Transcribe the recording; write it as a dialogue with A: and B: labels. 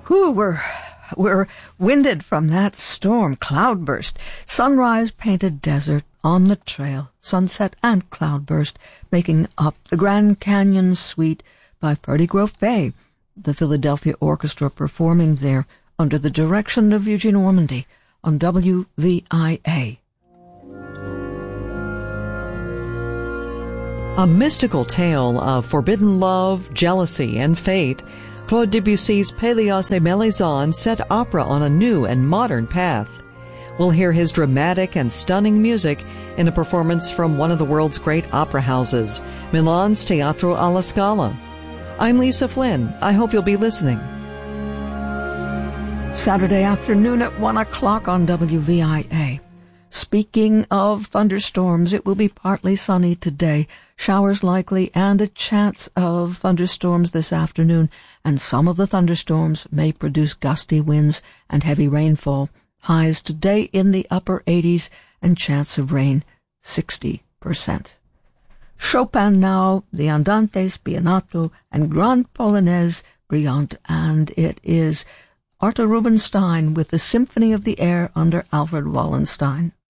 A: We're winded from that storm, cloudburst, sunrise painted desert on the trail, sunset and cloudburst, making up the Grand Canyon Suite by Freddie Grofé, the Philadelphia Orchestra performing there under the direction of Eugene Ormandy on WVIA.
B: A mystical tale of forbidden love, jealousy, and fate, Claude Debussy's Pélias et Mélisande set opera on a new and modern path. We'll hear his dramatic and stunning music in a performance from one of the world's great opera houses, Milan's Teatro alla Scala. I'm Lisa Flynn. I hope you'll be listening.
A: Saturday afternoon at 1 o'clock on WVIA. Speaking of thunderstorms, it will be partly sunny today, showers likely, and a chance of thunderstorms this afternoon, and some of the thunderstorms may produce gusty winds and heavy rainfall. Highs today in the upper 80s and chance of rain 60%. Chopin now, the Andante Spianato and Grande Polonaise Brillante, and it is Arthur Rubinstein with the Symphony of the Air under Alfred Wallenstein.